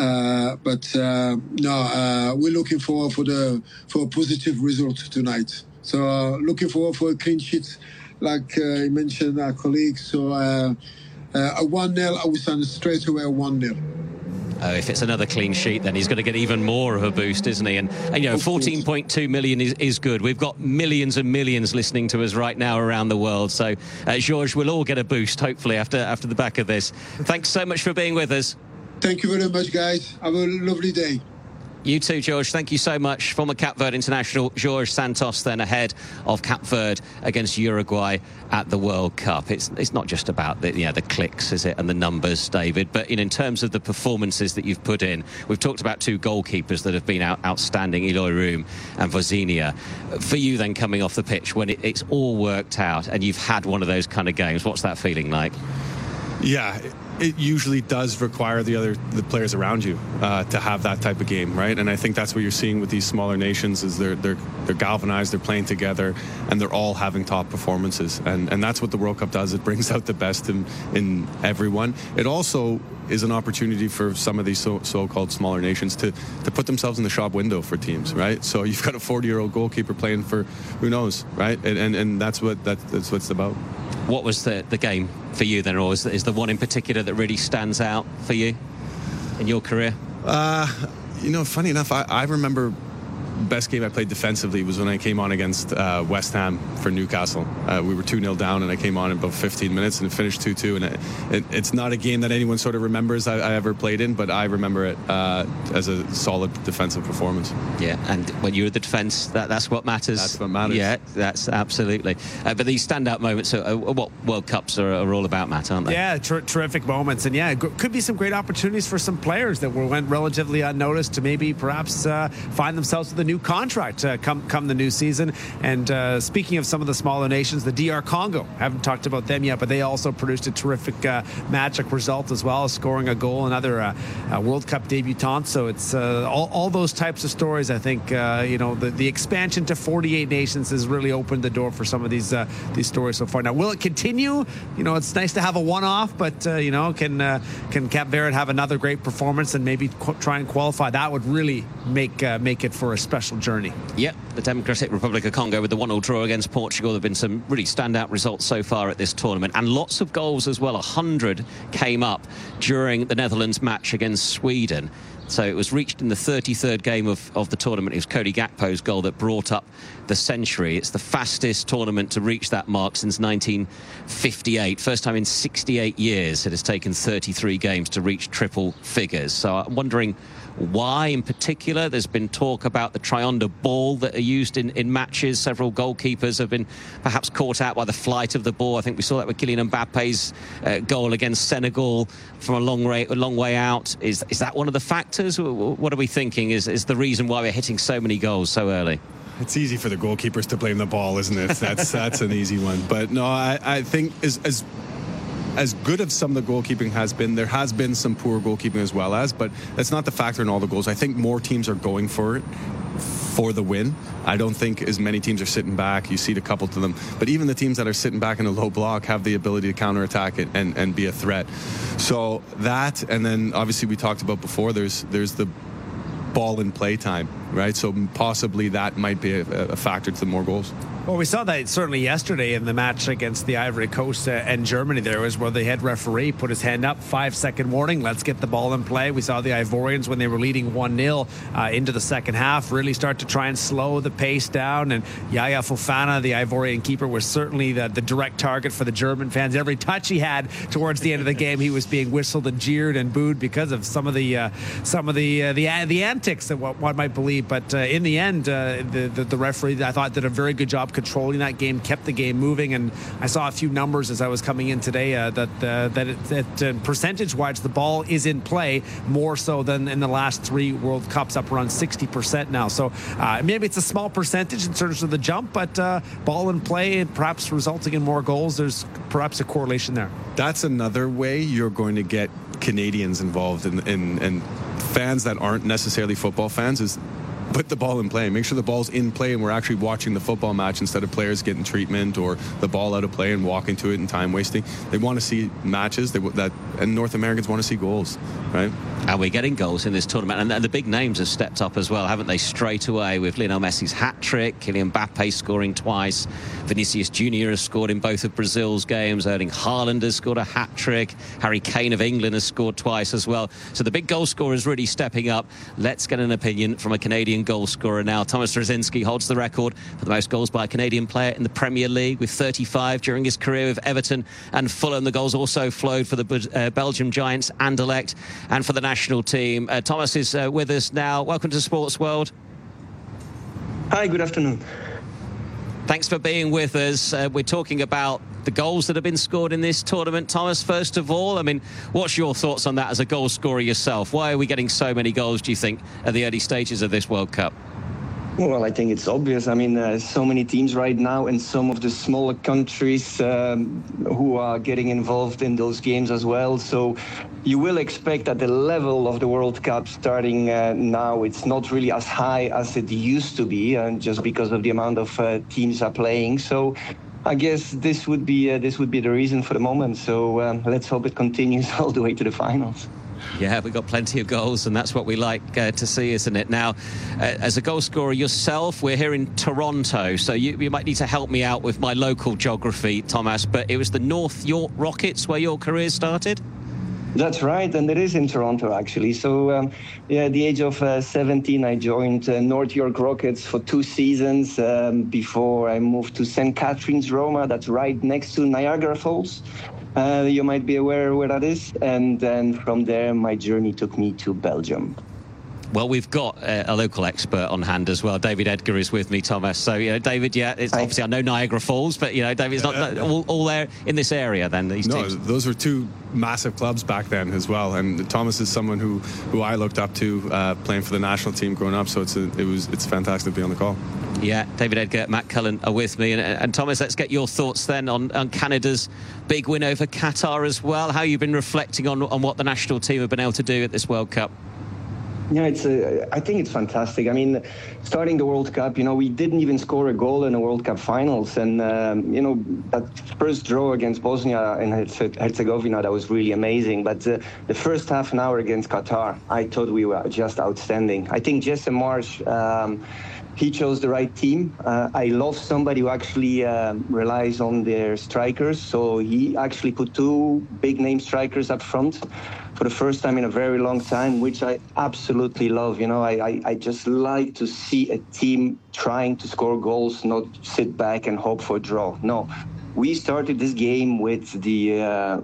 We're looking forward for a positive result tonight. So looking forward for a clean sheet, like you mentioned, our colleagues. So a 1-0, I will stand straight away 1-0. If it's another clean sheet, then he's going to get even more of a boost, isn't he? And 14.2 million is good. We've got millions and millions listening to us right now around the world. So, Georges, we'll all get a boost, hopefully, after the back of this. Thanks so much for being with us. Thank you very much, guys. Have a lovely day. You too, George. Thank you so much. Former Cape Verde international Georges Santos, then ahead of Cape Verde against Uruguay at the World Cup. It's not just about the clicks, is it, and the numbers, David, but in terms of the performances that you've put in, we've talked about two goalkeepers that have been outstanding, Eloy Room and Vozinha. For you then, coming off the pitch when it's all worked out and you've had one of those kind of games, what's that feeling like? Yeah, it usually does require the players around you to have that type of game, right? And I think that's what you're seeing with these smaller nations is they're galvanized, they're playing together, and they're all having top performances. And that's what the World Cup does. It brings out the best in everyone. It also is an opportunity for some of these so-called smaller nations to put themselves in the shop window for teams, right? So you've got a 40-year-old goalkeeper playing for who knows, right? And that's what it's about. What was the game for you then, or is the one in particular that really stands out for you in your career? Funny enough, I remember best game I played defensively was when I came on against West Ham for Newcastle. We were 2-0 down and I came on in about 15 minutes and it finished 2-2, and it's not a game that anyone sort of remembers I ever played in, but I remember it as a solid defensive performance. Yeah, and when you're the defence, that's what matters. That's what matters. Yeah, that's absolutely. But these standout moments are what World Cups are all about, Matt, aren't they? Yeah, terrific moments, and yeah, could be some great opportunities for some players that went relatively unnoticed to maybe perhaps find themselves with a new contract come the new season. And speaking of some of the smaller nations, the DR Congo, haven't talked about them yet, but they also produced a terrific magic result as well, scoring a goal, another World Cup debutant. So it's all those types of stories. I think the expansion to 48 nations has really opened the door for some of these stories so far. Now, will it continue? It's nice to have a one-off, but can Cape Verde have another great performance and maybe try and qualify? That would really make it for a special journey. Yep, the Democratic Republic of Congo with the 1-1 draw against Portugal. There have been some really standout results so far at this tournament, and lots of goals as well. 100 came up during the Netherlands match against Sweden. So it was reached in the 33rd game of the tournament. It was Cody Gakpo's goal that brought up the century. It's the fastest tournament to reach that mark since 1958. First time in 68 years it has taken 33 games to reach triple figures. So I'm wondering why in particular. There's been talk about the triangle ball that are used in matches. Several goalkeepers have been perhaps caught out by the flight of the ball. I think we saw that with Kylian Mbappe's goal against Senegal from a long way out. Is that one of the factors? What are we thinking is the reason why we're hitting so many goals so early? It's easy for the goalkeepers to blame the ball, isn't it? That's an easy one. But no, I think as good as some of the goalkeeping has been, there has been some poor goalkeeping as well but that's not the factor in all the goals. I think more teams are going for it for the win. I don't think as many teams are sitting back. You see a couple to them, but even the teams that are sitting back in a low block have the ability to counterattack it and be a threat. So that, and then obviously we talked about before, there's the ball in play time, right? So possibly that might be a factor to more goals. Well, we saw that certainly yesterday in the match against the Ivory Coast and Germany. There was where the head referee put his hand up, 5-second warning, let's get the ball in play. We saw the Ivorians, when they were leading 1-0 into the second half, really start to try and slow the pace down. And Yaya Fofana, the Ivorian keeper, was certainly the direct target for the German fans. Every touch he had towards the end of the game, he was being whistled and jeered and booed because of some of the antics that one might believe. But in the end, the referee, I thought, did a very good job controlling that game, kept the game moving. And I saw a few numbers as I was coming in today that percentage-wise the ball is in play more so than in the last 3 World Cups, up around 60% now. So maybe it's a small percentage in terms of the jump, but ball in play and perhaps resulting in more goals, there's perhaps a correlation there. That's another way you're going to get Canadians involved in fans that aren't necessarily football fans. Is put the ball in play. Make sure the ball's in play and we're actually watching the football match instead of players getting treatment or the ball out of play and walking to it and time wasting. They want to see matches and North Americans want to see goals, right? And we're getting goals in this tournament, and the big names have stepped up as well, haven't they, straight away, with Lionel Messi's hat-trick, Kylian Mbappe scoring twice, Vinicius Junior has scored in both of Brazil's games, Erling Haaland has scored a hat-trick, Harry Kane of England has scored twice as well. So the big goal scorer is really stepping up. Let's get an opinion from a Canadian goal scorer now. Thomas Rosiński holds the record for the most goals by a Canadian player in the Premier League, with 35 during his career with Everton and Fulham. The goals also flowed for the Belgium Giants, Anderlecht, and for the national team. Thomas is with us now. Welcome to Sports World. Hi, good afternoon. Thanks for being with us. We're talking about the goals that have been scored in this tournament. Thomas, first of all, I mean, what's your thoughts on that as a goal scorer yourself? Why are we getting so many goals, do you think, at the early stages of this World Cup? Well, I think it's obvious. I mean, so many teams right now and some of the smaller countries who are getting involved in those games as well. So you will expect that the level of the World Cup starting now, it's not really as high as it used to be, just because of the amount of teams are playing. So I guess this would be the reason for the moment. So let's hope it continues all the way to the finals. Yeah, we've got plenty of goals, and that's what we like to see, isn't it? Now, as a goal scorer yourself, we're here in Toronto, so you might need to help me out with my local geography, Thomas, but it was the North York Rockets where your career started? That's right, and it is in Toronto, actually. So, at the age of 17, I joined North York Rockets for 2 seasons before I moved to St. Catharines, Roma. That's right next to Niagara Falls. You might be aware where that is. And then from there, my journey took me to Belgium. Well, we've got a local expert on hand as well. David Edgar is with me, Thomas. So, David, it's obviously I know Niagara Falls, but, David's not all there in this area then, these teams. No, those were 2 massive clubs back then as well. And Thomas is someone who I looked up to playing for the national team growing up. So it's fantastic to be on the call. Yeah, David Edgar, Matt Cullen are with me. And Thomas, let's get your thoughts then on Canada's big win over Qatar as well. How you've been reflecting on what the national team have been able to do at this World Cup? Yeah, I think it's fantastic. I mean, starting the World Cup, we didn't even score a goal in the World Cup finals. And, that first draw against Bosnia and Herzegovina, that was really amazing. But the first half an hour against Qatar, I thought we were just outstanding. I think Jesse Marsch, he chose the right team. I love somebody who actually relies on their strikers. So he actually put 2 big-name strikers up front for the first time in a very long time, which I absolutely love. I just like to see a team trying to score goals, not sit back and hope for a draw. No. We started this game with the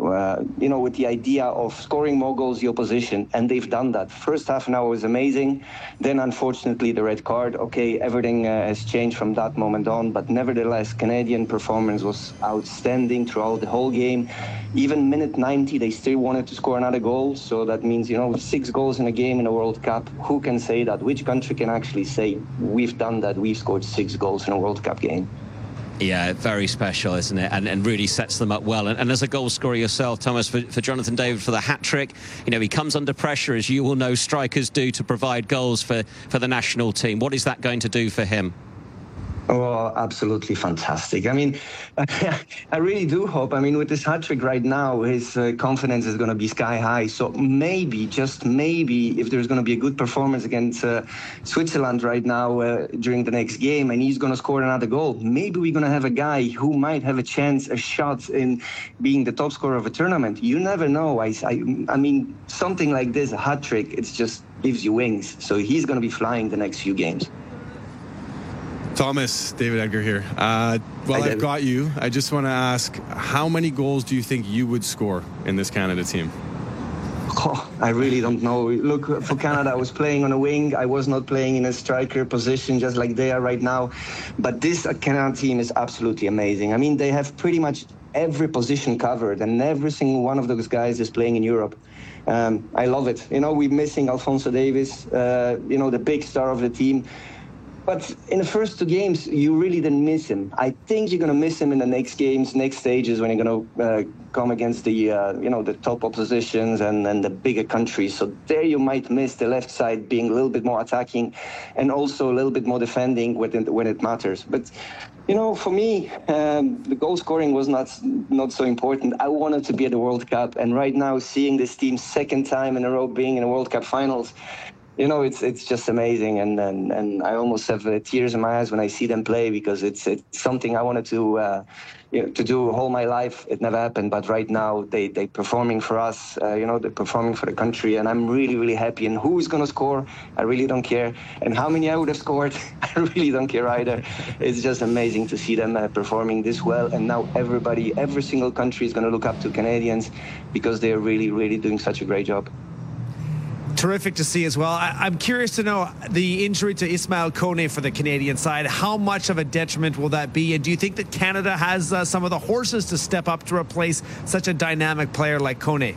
idea of scoring more goals the opposition, and they've done that. First half an hour was amazing. Then, unfortunately, the red card. Okay, everything has changed from that moment on, but nevertheless, Canadian performance was outstanding throughout the whole game. Even minute 90, they still wanted to score another goal. So that means, 6 goals in a game in a World Cup. Who can say that? Which country can actually say, we've done that, we've scored 6 goals in a World Cup game? Yeah, very special, isn't it? And really sets them up well. And as a goal scorer yourself, Thomas, for Jonathan David for the hat-trick, he comes under pressure, as you will know strikers do, to provide goals for the national team. What is that going to do for him? Oh, absolutely fantastic. I mean, I really do hope. I mean, with this hat-trick right now, his confidence is going to be sky high. So maybe, just maybe, if there's going to be a good performance against Switzerland right now during the next game, and he's going to score another goal, maybe we're going to have a guy who might have a shot in being the top scorer of a tournament. You never know. I mean, something like this, a hat-trick, it just gives you wings. So he's going to be flying the next few games. Thomas, David Edgar here. I've got you. I just want to ask, how many goals do you think you would score in this Canada team? Oh, I really don't know. Look, for Canada, I was playing on a wing. I was not playing in a striker position, just like they are right now. But this Canada team is absolutely amazing. I mean, they have pretty much every position covered, and every single one of those guys is playing in Europe. I love it. We're missing Alphonso Davies, the big star of the team. But in the first 2 games, you really didn't miss him. I think you're going to miss him in the next games, next stages, when you're going to come against the, the top oppositions and the bigger countries. So there you might miss the left side being a little bit more attacking and also a little bit more defending when it matters. But, for me, the goal scoring was not so important. I wanted to be at the World Cup. And right now, seeing this team second time in a row being in the World Cup finals, it's just amazing, and I almost have tears in my eyes when I see them play, because it's something I wanted to do all my life. It never happened, but right now they performing for us. They're performing for the country, and I'm really, really happy. And who's gonna score? I really don't care. And how many I would have scored? I really don't care either. It's just amazing to see them performing this well. And now every single country is gonna look up to Canadians, because they're really, really doing such a great job. Terrific to see as well. I'm curious to know the injury to Ismail Kone for the Canadian side. How much of a detriment will that be? And do you think that Canada has some of the horses to step up to replace such a dynamic player like Kone?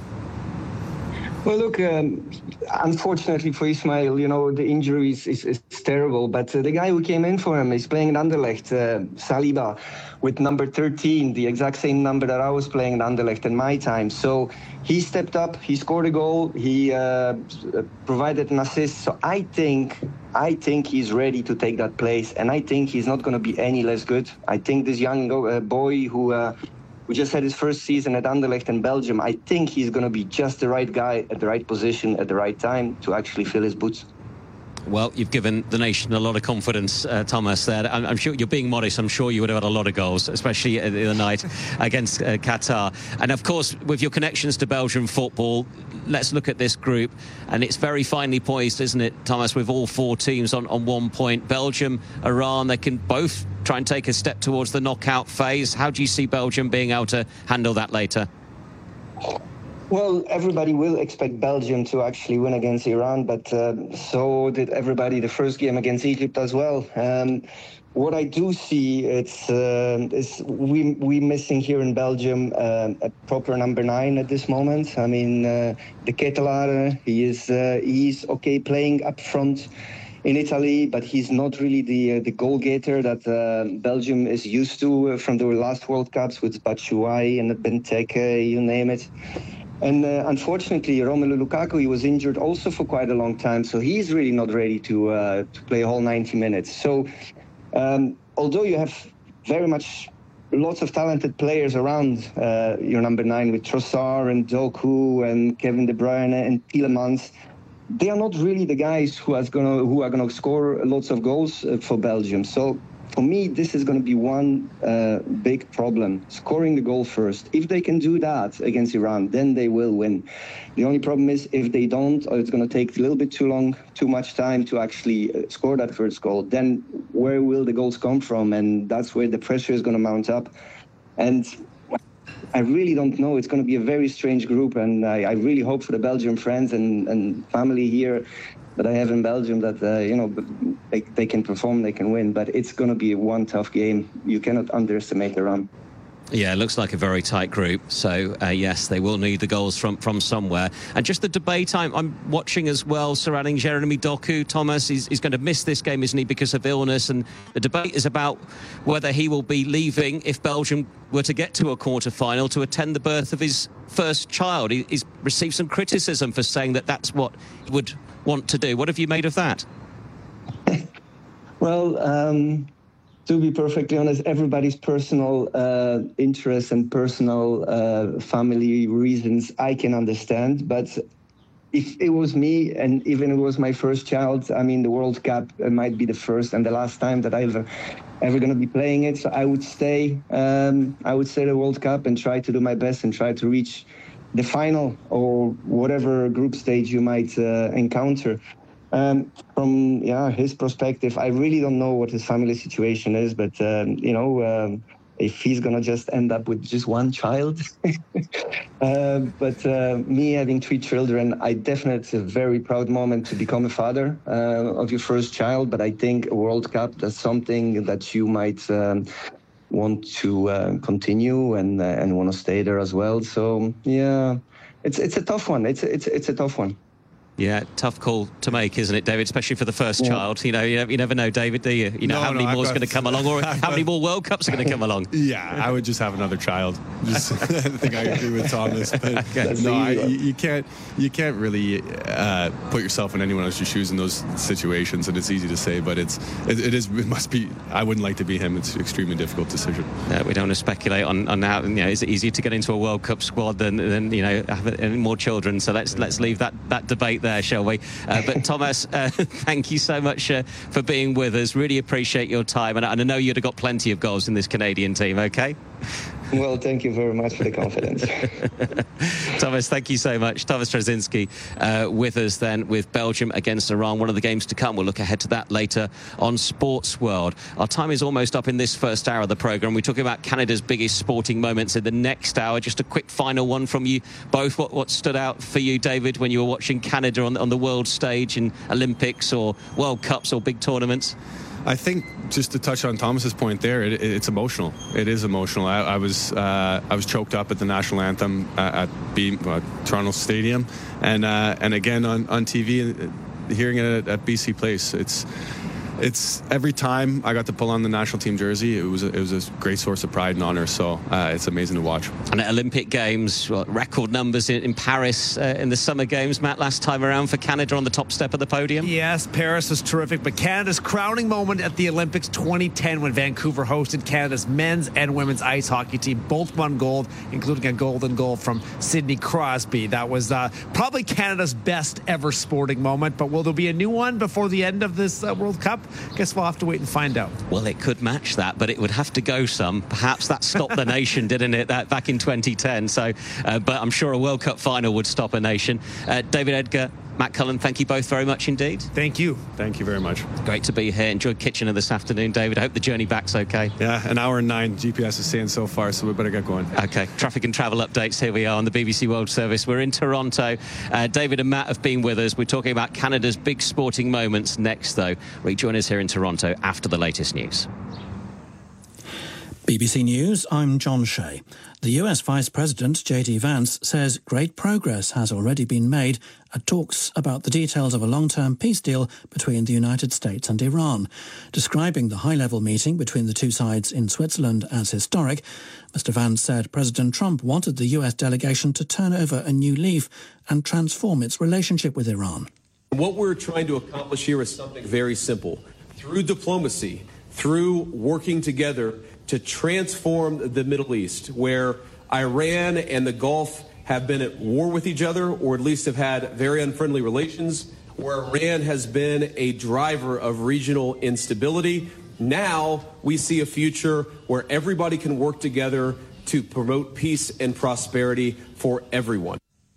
Well, look, unfortunately for Ismail, the injury is terrible. But the guy who came in for him is playing in Anderlecht, Saliba, with number 13, the exact same number that I was playing in Anderlecht in my time. So he stepped up, he scored a goal, he provided an assist. So I think he's ready to take that place, and I think he's not going to be any less good. I think this young boy who just had his first season at Anderlecht in Belgium, I think he's going to be just the right guy at the right position at the right time to actually fill his boots. Well, you've given the nation a lot of confidence, Thomas, there. I'm sure you're being modest. I'm sure you would have had a lot of goals, especially the other night against Qatar. And, of course, with your connections to Belgian football, let's look at this group. And it's very finely poised, isn't it, Thomas, with all 4 teams on 1 point. Belgium, Iran, they can both try and take a step towards the knockout phase. How do you see Belgium being able to handle that later? Well, everybody will expect Belgium to actually win against Iran, but so did everybody the first game against Egypt as well. What I do see is we missing here in Belgium a proper number 9 at this moment. I mean, De Ketelaere, he's okay playing up front in Italy, but he's not really the goal getter that Belgium is used to from the last World Cups with Batshuayi and Benteke, you name it. And unfortunately, Romelu Lukaku, he was injured also for quite a long time, so he's really not ready to play a whole 90 minutes. So although you have very much lots of talented players around your number 9 with Trossard and Doku and Kevin De Bruyne and Tielemans, they are not really the guys who are gonna score lots of goals for Belgium. So for me, this is going to be one big problem, scoring the goal first. If they can do that against Iran, then they will win. The only problem is if they don't, or it's going to take a little bit too much time to actually score that first goal, then where will the goals come from? And that's where the pressure is going to mount up. And I really don't know. It's going to be a very strange group, and I really hope for the Belgian friends and family here that I have in Belgium that, they can perform, they can win. But it's going to be one tough game. You cannot underestimate Iran. Yeah, it looks like a very tight group. So, yes, they will need the goals from somewhere. And just the debate I'm watching as well surrounding Jeremy Doku. Thomas, he's going to miss this game, isn't he, because of illness? And the debate is about whether he will be leaving if Belgium were to get to a quarter-final to attend the birth of his first child. He's received some criticism for saying that that's what he would want to do. What have you made of that? Well, to be perfectly honest, everybody's personal interests and personal family reasons I can understand. But if it was me, and even it was my first child, I mean, the World Cup might be the first and the last time that I've ever going to be playing it. So I would stay. I would stay the World Cup and try to do my best and try to reach the final or whatever group stage you might encounter. From his perspective, I really don't know what his family situation is, but if he's gonna just end up with just one child. But me having 3 children, it's a very proud moment to become a father of your first child. But I think a World Cup, that's something that you might want to continue and want to stay there as well. So yeah, it's a tough one. It's a tough one. Yeah, tough call to make, isn't it, David? Especially for the first child. You never know, David, do you? How many more is going to come along, or how many more World Cups are going to come along? Yeah, I would just have another child. I think I agree with Thomas. But you can't really put yourself in anyone else's shoes in those situations, and it's easy to say, but it must be. I wouldn't like to be him. It's an extremely difficult decision. We don't want to speculate on how. Is it easier to get into a World Cup squad than have any more children? So let's leave that debate there, shall we? But Thomas, thank you so much for being with us. Really appreciate your time, and I know you'd have got plenty of goals in this Canadian team. Okay. Well, thank you very much for the confidence. Thomas, thank you so much. Thomas Trzynski with us then with Belgium against Iran. One of the games to come. We'll look ahead to that later on Sports World. Our time is almost up in this first hour of the programme. We're talking about Canada's biggest sporting moments in the next hour. Just a quick final one from you both. What stood out for you, David, when you were watching Canada on the world stage in Olympics or World Cups or big tournaments? I think just to touch on Thomas's point there, it's emotional. It is emotional. I was choked up at the national anthem at Toronto Stadium, and again on TV, hearing it at BC Place. It's every time I got to pull on the national team jersey, it was a great source of pride and honor. So it's amazing to watch. And at Olympic Games, record numbers in Paris in the Summer Games, Matt, last time around for Canada on the top step of the podium. Yes, Paris was terrific, but Canada's crowning moment at the Olympics 2010 when Vancouver hosted Canada's men's and women's ice hockey team. Both won gold, including a golden goal from Sidney Crosby. That was probably Canada's best ever sporting moment. But will there be a new one before the end of this World Cup? Guess we'll have to wait and find out. Well, it could match that, but it would have to go some. Perhaps that stopped the nation, didn't it, that back in 2010? So, but I'm sure a World Cup final would stop a nation. David Edgar, Matt Cullen, thank you both very much indeed. Thank you. Thank you very much. Great to be here. Enjoyed Kitchener this afternoon, David. I hope the journey back's okay. Yeah, 1 hour and 9 GPS is saying so far, so we better get going. Okay, traffic and travel updates. Here we are on the BBC World Service. We're in Toronto. David and Matt have been with us. We're talking about Canada's big sporting moments next, though. Rejoin us here in Toronto after the latest news. BBC News, I'm John Shea. The US Vice President, J.D. Vance, says great progress has already been made at talks about the details of a long-term peace deal between the United States and Iran. Describing the high-level meeting between the two sides in Switzerland as historic, Mr. Vance said President Trump wanted the US delegation to turn over a new leaf and transform its relationship with Iran. What we're trying to accomplish here is something very simple. Through diplomacy, through working together to transform the Middle East, where Iran and the Gulf have been at war with each other, or at least have had very unfriendly relations, where Iran has been a driver of regional instability. Now we see a future where everybody can work together to promote peace and prosperity for everyone.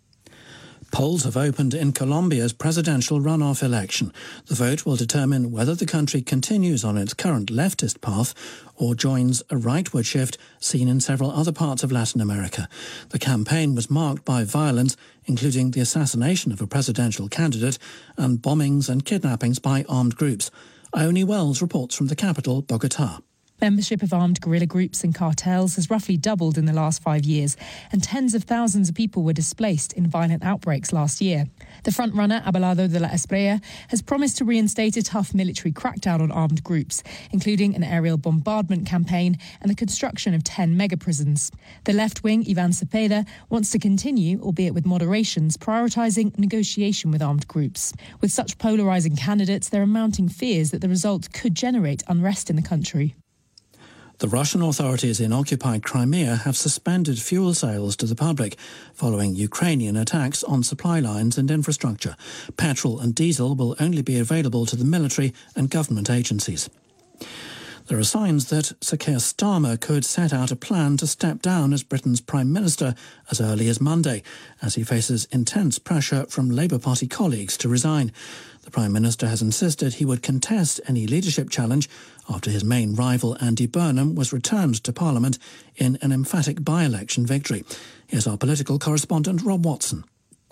Polls have opened in Colombia's presidential runoff election. The vote will determine whether the country continues on its current leftist path or joins a rightward shift seen in several other parts of Latin America. The campaign was marked by violence, including the assassination of a presidential candidate and bombings and kidnappings by armed groups. Ione Wells reports from the capital, Bogotá. Membership of armed guerrilla groups and cartels has roughly doubled in the last 5 years, and tens of thousands of people were displaced in violent outbreaks last year. The frontrunner, Abelardo de la Espriella, has promised to reinstate a tough military crackdown on armed groups, including an aerial bombardment campaign and the construction of 10 mega-prisons. The left-wing, Ivan Cepeda, wants to continue, albeit with moderations, prioritising negotiation with armed groups. With such polarising candidates, there are mounting fears that the result could generate unrest in the country. The Russian authorities in occupied Crimea have suspended fuel sales to the public following Ukrainian attacks on supply lines and infrastructure. Petrol and diesel will only be available to the military and government agencies. There are signs that Sir Keir Starmer could set out a plan to step down as Britain's Prime Minister as early as Monday, as he faces intense pressure from Labour Party colleagues to resign. The Prime Minister has insisted he would contest any leadership challenge after his main rival Andy Burnham was returned to Parliament in an emphatic by-election victory. Here's our political correspondent Rob Watson.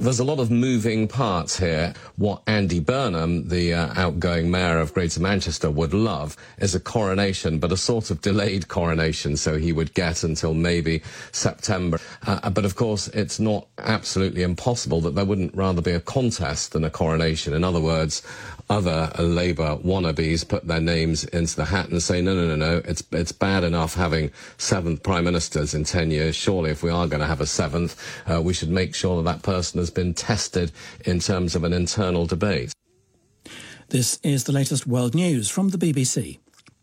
There's a lot of moving parts here. What Andy Burnham, the outgoing mayor of Greater Manchester, would love is a coronation, but a sort of delayed coronation, so he would get until maybe September. But of course, it's not absolutely impossible that there wouldn't rather be a contest than a coronation. In other words, other Labour wannabes put their names into the hat and say, no, it's bad enough having 7 prime ministers in 10 years. Surely if we are going to have a 7th, we should make sure that that person has been tested in terms of an internal debate. This is the latest world news from the BBC.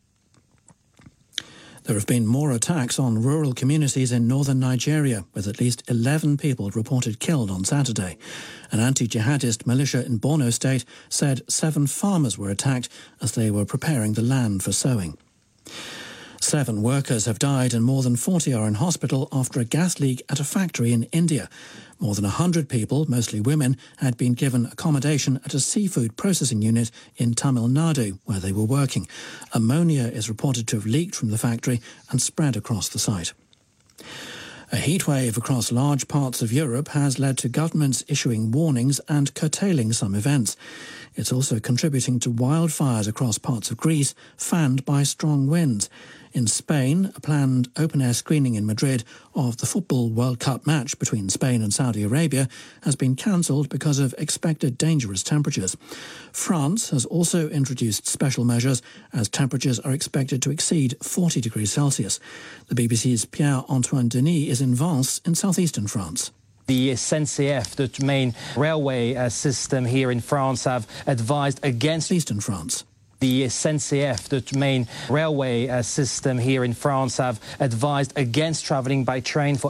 There have been more attacks on rural communities in northern Nigeria, with at least 11 people reported killed on Saturday. An anti-jihadist militia in Borno State said 7 farmers were attacked as they were preparing the land for sowing. 7 workers have died and more than 40 are in hospital after a gas leak at a factory in India. More than 100 people, mostly women, had been given accommodation at a seafood processing unit in Tamil Nadu, where they were working. Ammonia is reported to have leaked from the factory and spread across the site. A heatwave across large parts of Europe has led to governments issuing warnings and curtailing some events. It's also contributing to wildfires across parts of Greece, fanned by strong winds. In Spain, a planned open-air screening in Madrid of the Football World Cup match between Spain and Saudi Arabia has been cancelled because of expected dangerous temperatures. France has also introduced special measures as temperatures are expected to exceed 40 degrees Celsius. The BBC's Pierre-Antoine Denis is in Vence in southeastern France. The SNCF, the main railway system here in France, have advised against eastern France. The SNCF, the main railway system here in France, have advised against travelling by train for